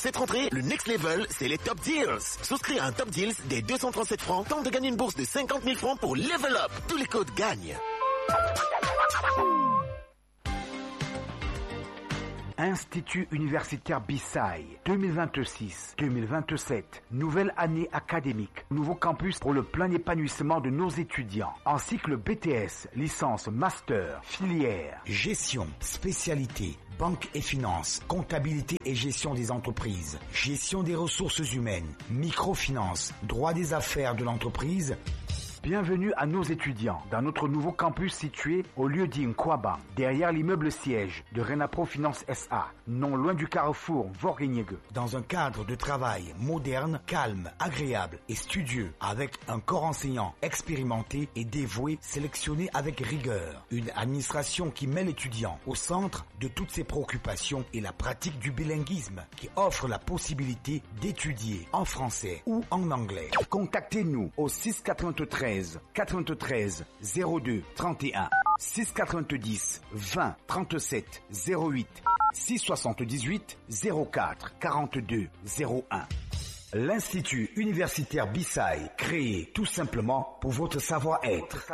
cette rentrée, le next level, c'est les Top Deals. Souscris à un Top Deals dès 237 francs, tente de gagner une bourse de 50 000 francs pour Level Up. Tous les codes gagnent. Institut universitaire Bissaï 2026-2027. Nouvelle année académique. Nouveau campus pour le plein épanouissement de nos étudiants. En cycle BTS, licence, master, filière, gestion, spécialité, banque et finance, comptabilité et gestion des entreprises, gestion des ressources humaines, microfinance, droit des affaires de l'entreprise. Bienvenue à nos étudiants dans notre nouveau campus situé au lieu-dit Nkwaba, derrière l'immeuble siège de Renapro Finance SA, non loin du carrefour Vorgeniegue. Dans un cadre de travail moderne, calme, agréable et studieux, avec un corps enseignant expérimenté et dévoué, sélectionné avec rigueur. Une administration qui met l'étudiant au centre de toutes ses préoccupations et la pratique du bilinguisme, qui offre la possibilité d'étudier en français ou en anglais. Contactez-nous au 693 93 02 31 690 20 37 08 678 04 42 01. L'Institut universitaire Bissaï, créé tout simplement pour votre savoir-être.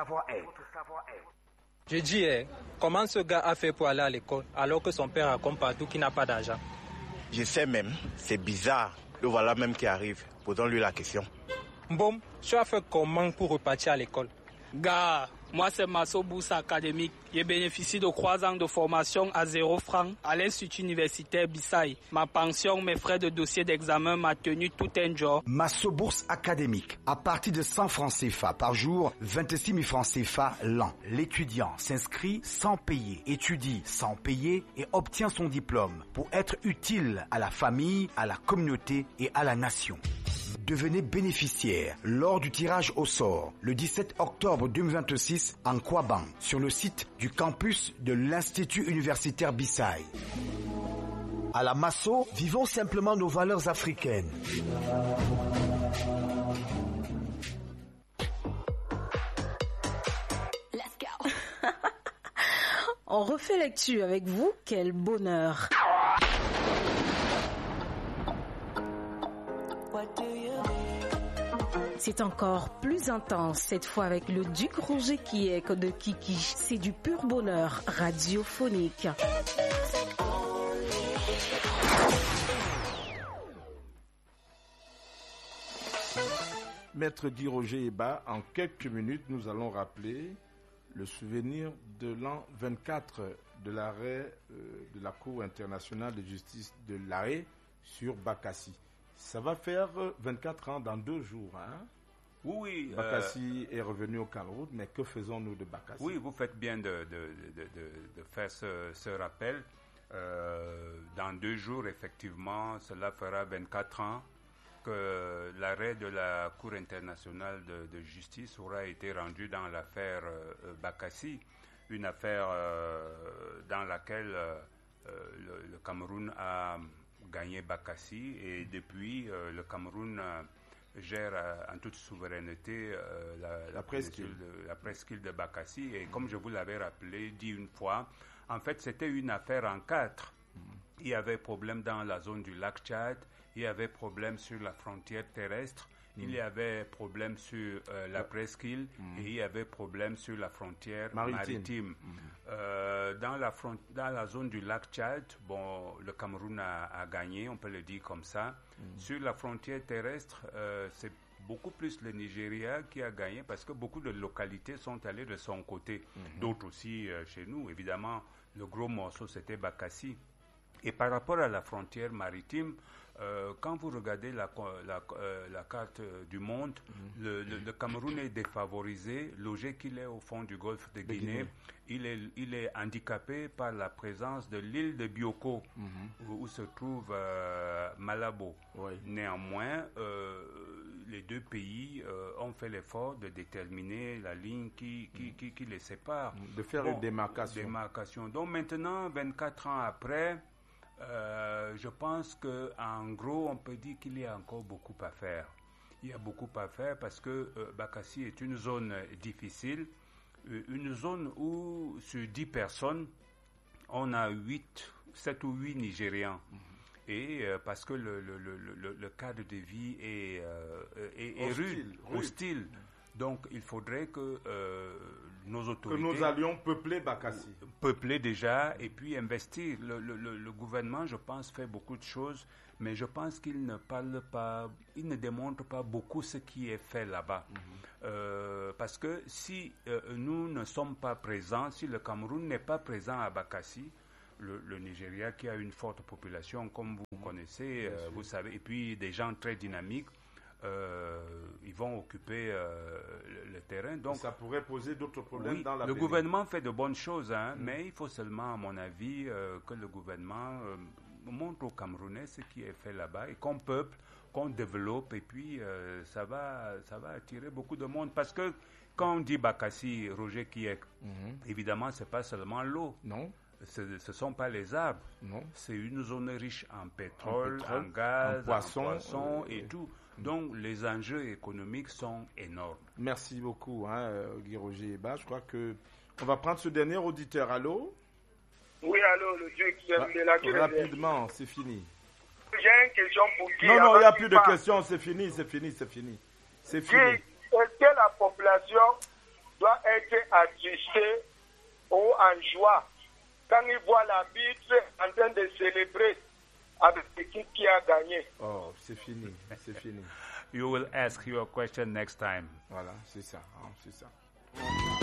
Je dis, comment ce gars a fait pour aller à l'école alors que son père raconte partout qu'il n'a pas d'argent? Je sais même, c'est bizarre. Le voilà même qui arrive. Posons-lui la question. Bon, tu as fait comment pour repartir à l'école? Gars, moi c'est Masso Bourse académique. J'ai bénéficié de 3 ans de formation à 0 francs à l'Institut universitaire Bissaï. Ma pension, mes frais de dossier d'examen m'a tenu tout un jour. Masso Bourse académique. À partir de 100 francs CFA par jour, 26 000 francs CFA l'an. L'étudiant s'inscrit sans payer, étudie sans payer et obtient son diplôme pour être utile à la famille, à la communauté et à la nation. Devenez bénéficiaire lors du tirage au sort le 17 octobre 2026 en Kwaban sur le site du campus de l'Institut universitaire Bissaï. À la Masso, vivons simplement nos valeurs africaines. Let's go. On refait l'actu avec vous, quel bonheur. C'est encore plus intense, cette fois avec le Duc Roger Kiek de Kiki. C'est du pur bonheur radiophonique. Maître Guy Roger Eba, en quelques minutes, nous allons rappeler le souvenir de l'an 24 de l'arrêt de la Cour internationale de justice de l'Haye sur Bakassi. Ça va faire 24 ans dans 2 jours. Hein? Oui. Bakassi est revenu au Cameroun, mais que faisons-nous de Bakassi? Oui, vous faites bien de faire ce rappel. Dans 2 jours, effectivement, cela fera 24 ans que l'arrêt de la Cour internationale de justice aura été rendu dans l'affaire Bakassi, une affaire dans laquelle le Cameroun a gagné Bakassi et depuis le Cameroun gère en toute souveraineté la presqu'île de Bakassi et comme je vous l'avais rappelé, dit une fois, en fait c'était une affaire en 4. Il y avait problème dans la zone du lac Tchad, il y avait problème sur la frontière terrestre, il y avait problème sur la presqu'île et il y avait problème sur la frontière maritime. Dans la zone du lac Tchad, bon, le Cameroun a gagné, on peut le dire comme ça. Sur la frontière terrestre, c'est beaucoup plus le Nigeria qui a gagné parce que beaucoup de localités sont allées de son côté. D'autres aussi chez nous. Évidemment, le gros morceau, c'était Bakassi. Et par rapport à la frontière maritime, quand vous regardez la carte du monde, le Cameroun est défavorisé. Logé qu'il est au fond du golfe de Guinée, il est handicapé par la présence de l'île de Bioko, où se trouve Malabo. Oui. Néanmoins, les 2 pays ont fait l'effort de déterminer la ligne qui les sépare. De faire une démarcation. Donc maintenant, 24 ans après, je pense que en gros, on peut dire qu'il y a encore beaucoup à faire. Il y a beaucoup à faire parce que Bakassi est une zone difficile, une zone où sur 10 personnes, on a 7 ou 8 Nigérians. Et parce que le cadre de vie est rude, hostile. Donc, il faudrait que nos autorités... Que nous allions peupler Bakassi. Peupler déjà et puis investir. Le gouvernement, je pense, fait beaucoup de choses, mais je pense qu'il ne parle pas, il ne démontre pas beaucoup ce qui est fait là-bas. Parce que si nous ne sommes pas présents, si le Cameroun n'est pas présent à Bakassi, le Nigeria qui a une forte population, comme vous connaissez, vous savez, et puis des gens très dynamiques, ils vont occuper le terrain. Donc, ça pourrait poser d'autres problèmes dans la Le gouvernement fait de bonnes choses, mais il faut seulement, à mon avis, que le gouvernement montre aux Camerounais ce qui est fait là-bas et qu'on peuple, qu'on développe, et puis ça va attirer beaucoup de monde. Parce que quand on dit Bakassi, Roger Kiek, évidemment, ce n'est pas seulement l'eau. Non. Ce ne sont pas les arbres. Non. C'est une zone riche en pétrole, en gaz, en poisson et tout. Donc, les enjeux économiques sont énormes. Merci beaucoup, Guy Roger Eba. Je crois qu'on va prendre ce dernier auditeur. Allô? Oui, allô, le Dieu qui aime de la guerre. Rapidement, c'est fini. J'ai une question pour Guy. Non, il n'y a plus de questions. C'est fini. C'est fini. Guy, est-ce que la population doit être attristée ou en joie quand il voit l'arbitre en train de célébrer avec l'équipe qui a gagné? Oh, c'est fini. C'est fini. You will ask your question next time. Voilà, c'est ça.